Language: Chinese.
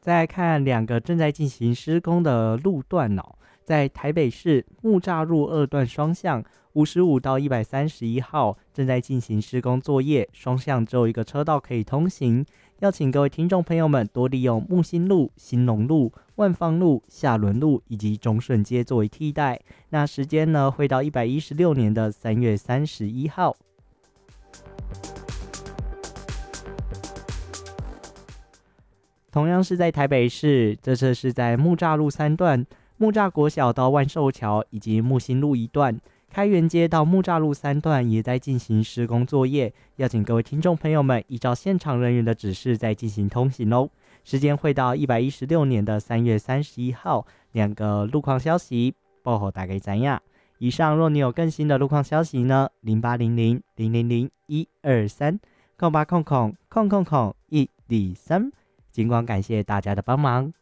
再来看两个正在进行施工的路段哦，在台北市木栅路二段双向55到131号正在进行施工作业，双向只有一个车道可以通行。邀请各位听众朋友们多利用木星路、兴隆路、万芳路、下仑路以及中顺街作为替代。那时间呢会到116年的3月31号。同样是在台北市，这次是在木栅路3段，木栅国小到万寿桥以及木星路1段，开元街到木栅路3段也在进行施工作业，邀请各位听众朋友们依照现场人员的指示在进行通行哦。时间会到116年的3月31号，两个路况消息报给大家知道。以上若你有更新的路况消息呢，0800-000-123 0800-123，尽管感谢大家的帮忙。